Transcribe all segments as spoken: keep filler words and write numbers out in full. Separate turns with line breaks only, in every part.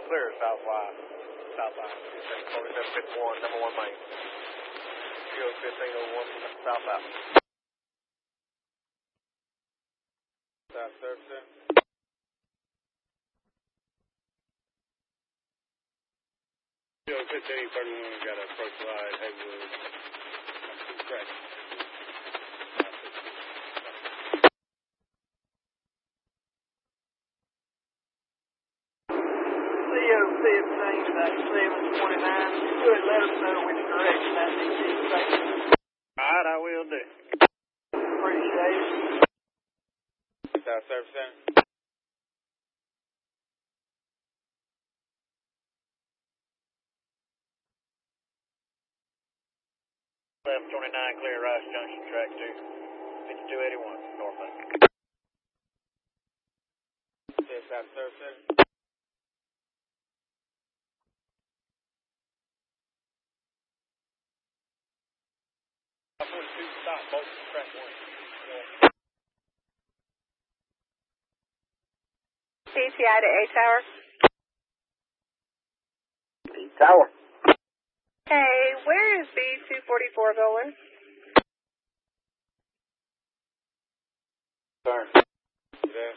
clear southwise. Southwise. forty-seven fifty-one, number one main. Field fifteen oh one, southbound. South service. Field fifteen thirty-one, got an approach light, Haywood. Correct.
C O fifteen to that seven twenty-nine. If you could let us know which direction that needs to be taken.
Alright, I will do.
Appreciate it.
South Service Center. eleven twenty-nine, clear Rice Junction, track two. fifty-two eighty-one, northbound. South Service Center. forty-two, stop, both track one.
C T I to A Tower.
B Tower.
Hey, where is B two forty-four going?
Turn. Yeah.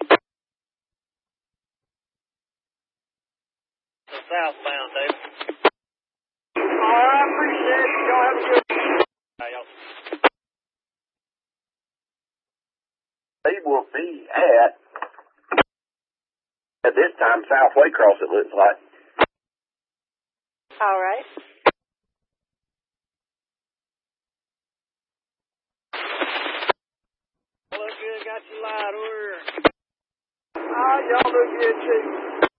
Southbound, David.
Alright, appreciate it. Y'all have a good one.
Hey, y'all.
They will be at, at this time, South Waycross, it looks like.
All right.
Look good, got your light, order.
Alright, y'all look good too.